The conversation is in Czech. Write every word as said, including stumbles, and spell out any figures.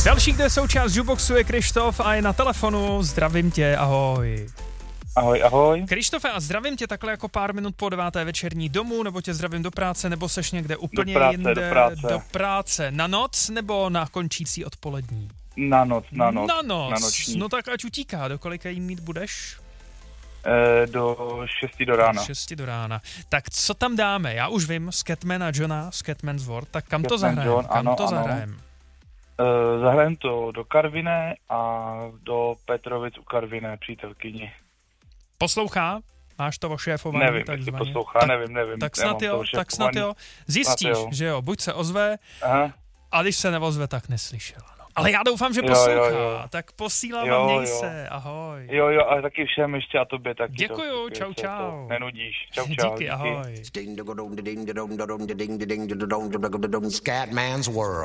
Další, kde součást Jukeboxu je Krištof a je na telefonu. Zdravím tě, ahoj. Ahoj, ahoj. Krištofe, a zdravím tě takhle jako pár minut po deváté večerní domů, nebo tě zdravím do práce, nebo seš někde úplně do práce, jinde? Do práce. Do práce. Na noc, nebo na končící odpolední? Na noc, na noc. Na noc. Na noční. No tak ať utíká, do kolika jí mít budeš? E, do šesti do rána. Do šesti do rána. Tak co tam dáme? Já už vím, Scatman a Johna, Scatman's World, tak kam to zahrajem? John, Kam ano, to ano. zahrajem? E, zahrajem to do Karviné a do Petrovic u Karviné přítelkyni. Poslouchá? Máš to ošéfované? Nevím, jestli poslouchá, tak, nevím, nevím. Tak snad jo, tak snad jo. Zjistíš, snad jo. že jo, buď se ozve, Aha. a když se neozve, tak neslyšela. No. Ale já doufám, že poslouchá, jo, jo, jo. tak posílám jo, a měj jo. se, ahoj. Jo, jo, a taky všem ještě a tobě taky. Děkuju, to, čau, čau. Nenudíš, čau, čau. Díky, ahoj. Scatman's World.